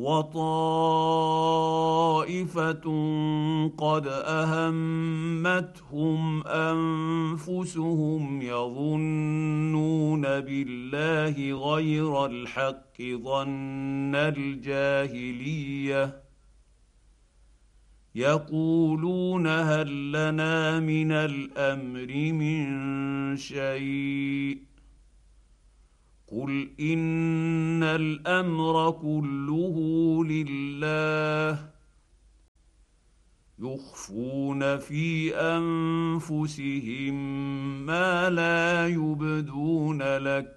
وطائفه قد اهمتهم انفسهم يظنون بالله غير الحق ظن الجاهليه يقولون هل لنا من الامر من شيء قل ان الامر كله لله يخفون في انفسهم ما لا يبدون لك